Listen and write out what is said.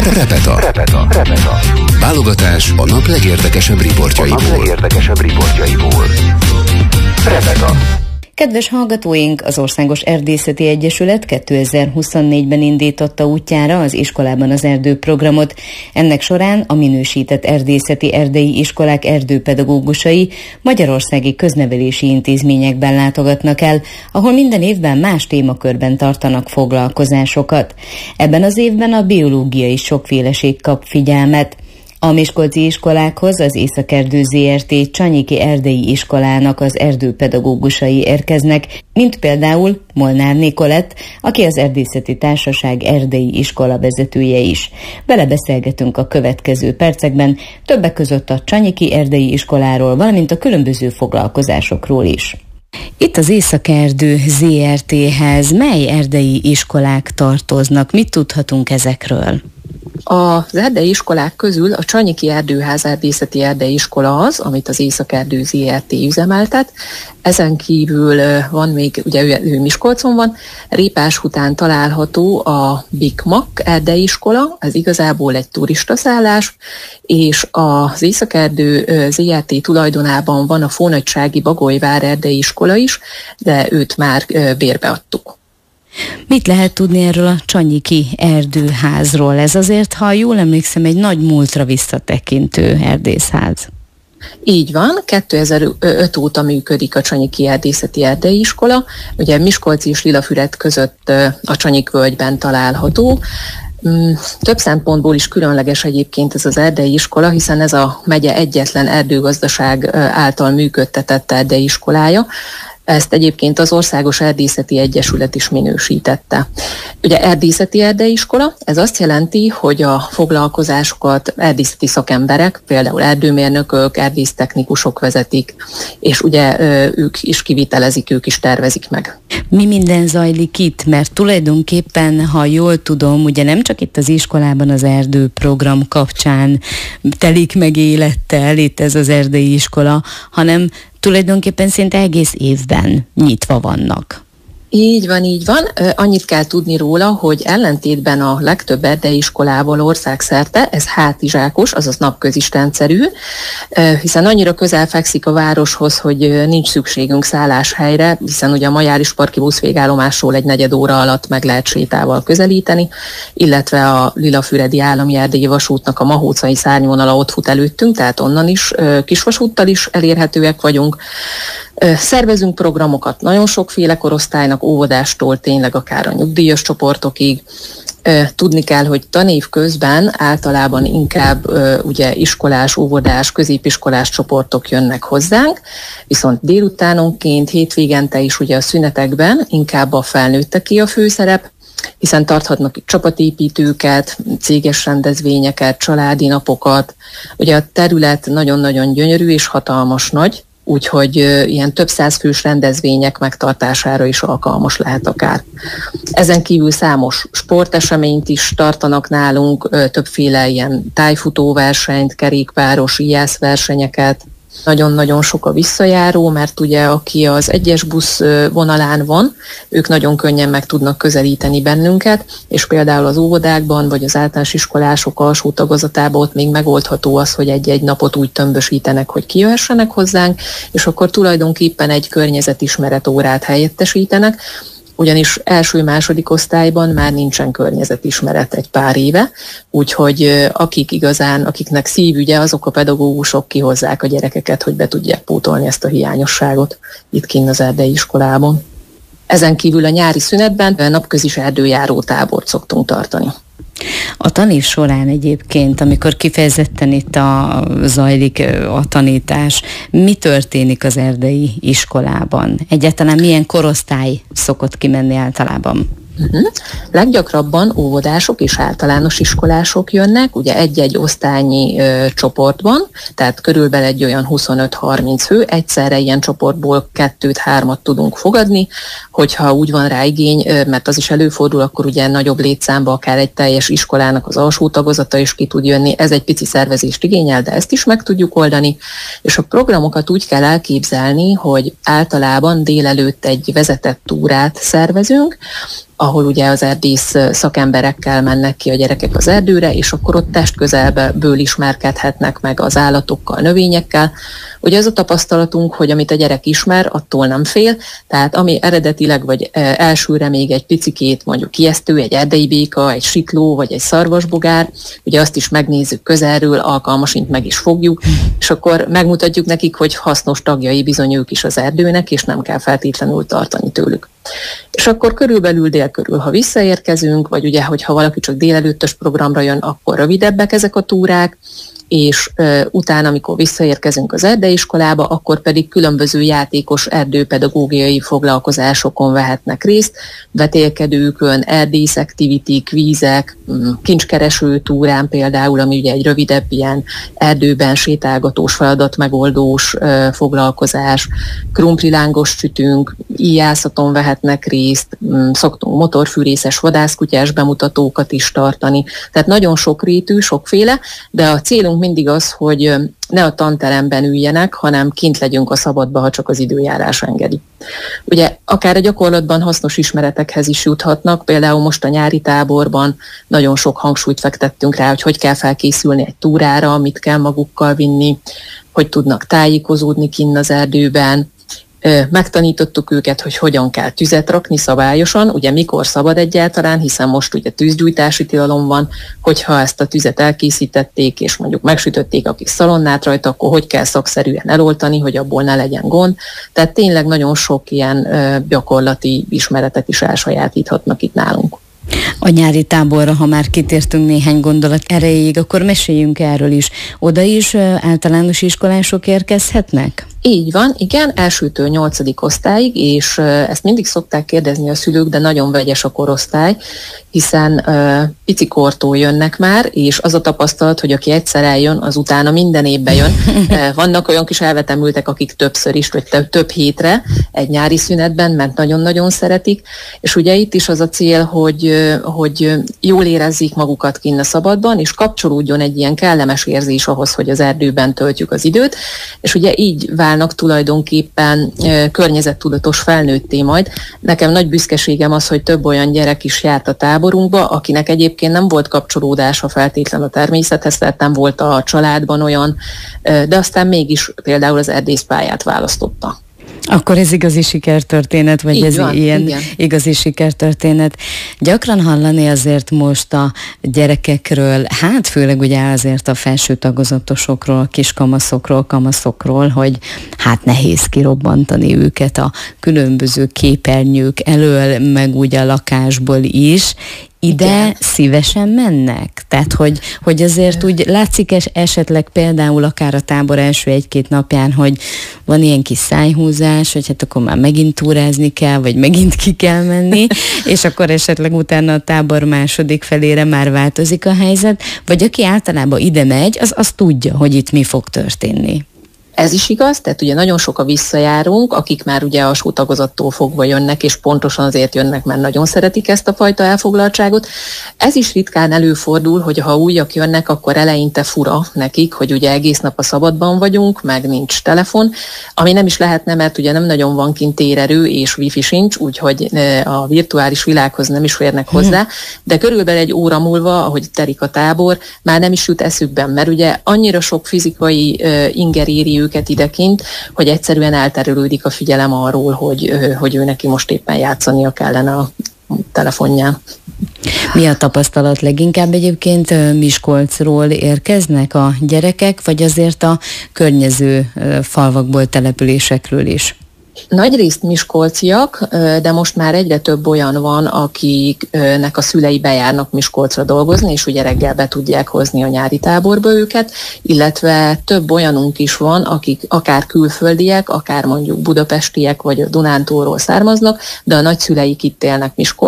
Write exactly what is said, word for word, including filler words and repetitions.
Repeta. Repeta. Repeta. Válogatás a nap legérdekesebb riportjaiból. A nap legérdekesebb riportjaiból. Repeta. Kedves hallgatóink, az Országos Erdészeti Egyesület kétezer-huszonnégyben indította útjára az Iskolában az erdő programot. Ennek során a minősített erdészeti erdei iskolák erdőpedagógusai magyarországi köznevelési intézményekben látogatnak el, ahol minden évben más témakörben tartanak foglalkozásokat. Ebben az évben a biológiai sokféleség kap figyelmet. A miskolci iskolákhoz az Északerdő zé er té Csanyiki Erdei Iskolának az erdőpedagógusai érkeznek, mint például Molnár Nikolett, aki az Erdészeti Társaság erdei iskola vezetője is. Vele beszélgetünk a következő percekben, többek között a Csanyiki Erdei Iskoláról, valamint a különböző foglalkozásokról is. Itt az Északerdő zé er té-hez mely erdei iskolák tartoznak? Mit tudhatunk ezekről? Az erdei iskolák közül a Csanyiki Erdőház Erdészeti Erdei Iskola az, amit az Északerdő zé er té üzemeltet. Ezen kívül van még, ugye ő, ő Miskolcon van, Répás után található a Bikmak Erdei Iskola, ez igazából egy turistaszállás, és az Északerdő zé er té tulajdonában van a Fónagysági Bagolyvár Erdei Iskola is, de őt már bérbe adtuk. Mit lehet tudni erről a Csanyiki Erdőházról? Ez azért, ha jól emlékszem, egy nagy múltra visszatekintő erdészház. Így van, kétezer-öt óta működik a Csanyiki Erdészeti Erdei Iskola, ugye Miskolci és Lilafüred között a Csanyik-völgyben található. Több szempontból is különleges egyébként ez az erdei iskola, hiszen ez a megye egyetlen erdőgazdaság által működtetett erdei iskolája. Ezt egyébként az Országos Erdészeti Egyesület is minősítette. Ugye erdészeti erdei iskola, ez azt jelenti, hogy a foglalkozásokat erdészeti szakemberek, például erdőmérnökök, erdésztechnikusok vezetik, és ugye ők is kivitelezik, ők is tervezik meg. Mi minden zajlik itt? Mert tulajdonképpen, ha jól tudom, ugye nem csak itt az iskolában az erdőprogram kapcsán telik meg élettel itt ez az erdei iskola, hanem tulajdonképpen szinte egész évben nyitva vannak. Így van, így van. Annyit kell tudni róla, hogy ellentétben a legtöbb erdei iskolával országszerte, ez hátizsákos, azaz napközistendszerű, hiszen annyira közel fekszik a városhoz, hogy nincs szükségünk szálláshelyre, hiszen ugye a Majáris parki buszvégállomásról egy negyed óra alatt meg lehet sétával közelíteni, illetve a Lilafüredi Állami Erdélyi Vasútnak a mahócai szárnyvonala ott fut előttünk, tehát onnan is kisvasúttal is elérhetőek vagyunk. Szervezünk programokat nagyon sokféle korosztálynak, óvodástól tényleg akár a nyugdíjas csoportokig. Tudni kell, hogy tanév közben általában inkább ugye iskolás, óvodás, középiskolás csoportok jönnek hozzánk, viszont délutánonként, hétvégente is ugye a szünetekben inkább a felnőtteké a főszerep, hiszen tarthatnak csapatépítőket, céges rendezvényeket, családi napokat. Ugye a terület nagyon-nagyon gyönyörű és hatalmas nagy, úgyhogy ilyen több száz fős rendezvények megtartására is alkalmas lehet akár. Ezen kívül számos sporteseményt is tartanak nálunk, többféle ilyen tájfutóversenyt, kerékpáros, íjászversenyeket. Nagyon-nagyon sok a visszajáró, mert ugye aki az egyes busz vonalán van, ők nagyon könnyen meg tudnak közelíteni bennünket, és például az óvodákban, vagy az általános iskolások alsó tagozatában ott még megoldható az, hogy egy-egy napot úgy tömbösítenek, hogy kijöhessenek hozzánk, és akkor tulajdonképpen egy környezetismeret órát helyettesítenek, ugyanis első-második osztályban már nincsen környezetismeret egy pár éve, úgyhogy akik igazán, akiknek szívügye, azok a pedagógusok kihozzák a gyerekeket, hogy be tudják pótolni ezt a hiányosságot itt kinn az erdei iskolában. Ezen kívül a nyári szünetben napközis erdőjáró tábort szoktunk tartani. A tanév során egyébként, amikor kifejezetten itt a, zajlik a tanítás, mi történik az erdei iskolában? Egyáltalán milyen korosztály szokott kimenni általában? Uh-huh. Leggyakrabban óvodások és általános iskolások jönnek, ugye egy-egy osztálynyi ö, csoportban, tehát körülbelül egy olyan huszonöt-harminc fő, egyszerre ilyen csoportból kettőt-hármat tudunk fogadni, hogyha úgy van rá igény, ö, mert az is előfordul, akkor ugye nagyobb létszámba akár egy teljes iskolának az alsó tagozata is ki tud jönni, ez egy pici szervezést igényel, de ezt is meg tudjuk oldani, és a programokat úgy kell elképzelni, hogy általában délelőtt egy vezetett túrát szervezünk, ahol ugye az erdész szakemberekkel mennek ki a gyerekek az erdőre, és akkor ott testközelből ismerkedhetnek meg az állatokkal, növényekkel. Ugye az a tapasztalatunk, hogy amit a gyerek ismer, attól nem fél, tehát ami eredetileg vagy elsőre még egy picikét mondjuk ijesztő, egy erdei béka, egy sikló vagy egy szarvasbogár, ugye azt is megnézzük közelről, alkalmasint meg is fogjuk, és akkor megmutatjuk nekik, hogy hasznos tagjai bizony ők is az erdőnek, és nem kell feltétlenül tartani tőlük. És akkor körülbelül dél körül, ha visszaérkezünk, vagy ugye, hogyha valaki csak délelőttös programra jön, akkor rövidebbek ezek a túrák, és uh, utána, amikor visszaérkezünk az erdeiskolába, akkor pedig különböző játékos erdőpedagógiai foglalkozásokon vehetnek részt, vetélkedőkön, erdész activity, kvízek, kincskereső túrán például, ami ugye egy rövidebb ilyen erdőben sétálgatós, feladatmegoldós uh, foglalkozás, krumplilángos sütünk, íjászaton vehetnek részt, um, szoktunk motorfűrészes, vadászkutyás bemutatókat is tartani, tehát nagyon sokrétű, sokféle, de a célunk mindig az, hogy ne a tanteremben üljenek, hanem kint legyünk a szabadba, ha csak az időjárás engedi. Ugye akár a gyakorlatban hasznos ismeretekhez is juthatnak, például most a nyári táborban nagyon sok hangsúlyt fektettünk rá, hogy hogy kell felkészülni egy túrára, mit kell magukkal vinni, hogy tudnak tájékozódni kinn az erdőben. Megtanítottuk őket, hogy hogyan kell tüzet rakni szabályosan, ugye mikor szabad egyáltalán, hiszen most ugye tűzgyújtási tilalom van, hogyha ezt a tüzet elkészítették, és mondjuk megsütötték a kis szalonnát rajta, akkor hogy kell szakszerűen eloltani, hogy abból ne legyen gond. Tehát tényleg nagyon sok ilyen gyakorlati ismeretet is elsajátíthatnak itt nálunk. A nyári táborra, ha már kitértünk néhány gondolat erejéig, akkor meséljünk erről is. Oda is általános iskolások érkezhetnek? Így van, igen, elsőtől nyolcadik osztályig, és ezt mindig szokták kérdezni a szülők, de nagyon vegyes a korosztály, hiszen uh, picikortól jönnek már, és az a tapasztalat, hogy aki egyszer eljön, az utána minden évben jön. Vannak olyan kis elvetemültek, akik többször is, vagy több, több hétre egy nyári szünetben, mert nagyon-nagyon szeretik, és ugye itt is az a cél, hogy, hogy jól érezzék magukat kinn a szabadban, és kapcsolódjon egy ilyen kellemes érzés ahhoz, hogy az erdőben töltjük az időt, és ugye így válnak tulajdonképpen e, környezettudatos felnőtté majd. Nekem nagy büszkeségem az, hogy több olyan gyerek is járt a táborunkba, akinek egyébként nem volt kapcsolódása feltétlen a természethez, tehát nem volt a családban olyan, e, de aztán mégis például az erdészpályát választotta. Akkor ez igazi sikertörténet, vagy így ez van, ilyen igen. igazi sikertörténet. Gyakran hallani azért most a gyerekekről, hát főleg ugye azért a felső tagozatosokról, kiskamaszokról, kamaszokról, hogy hát nehéz kirobbantani őket a különböző képernyők elől, meg ugye a lakásból is. Ide igen. Szívesen mennek? Tehát, hogy, hogy azért úgy látszik es, esetleg például akár a tábor első egy-két napján, hogy van ilyen kis szájhúzás, hogy hát akkor már megint túrázni kell, vagy megint ki kell menni, és akkor esetleg utána a tábor második felére már változik a helyzet, vagy aki általában ide megy, az, az tudja, hogy itt mi fog történni. Ez is igaz, tehát ugye nagyon sok a visszajárunk, akik már ugye a tagozattól fogva jönnek, és pontosan azért jönnek, mert nagyon szeretik ezt a fajta elfoglaltságot. Ez is ritkán előfordul, hogy ha újak jönnek, akkor eleinte fura nekik, hogy ugye egész nap a szabadban vagyunk, meg nincs telefon, ami nem is lehetne, mert ugye nem nagyon van kint térerő, és wifi sincs, úgyhogy a virtuális világhoz nem is férnek hozzá, de körülbelül egy óra múlva, ahogy terik a tábor, már nem is jut eszükben, mert ugye annyira sok fizikai inger éri őket idekint, hogy egyszerűen elterülődik a figyelem arról, hogy, hogy ő neki most éppen játszania kellene a telefonján. Mi a tapasztalat leginkább egyébként? Miskolcról érkeznek a gyerekek, vagy azért a környező falvakból, településekről is? Nagyrészt miskolciak, de most már egyre több olyan van, akiknek a szülei bejárnak Miskolcra dolgozni, és ugye reggel be tudják hozni a nyári táborba őket, illetve több olyanunk is van, akik akár külföldiek, akár mondjuk budapestiek, vagy a Dunántúlról származnak, de a nagyszüleik itt élnek Miskolcon,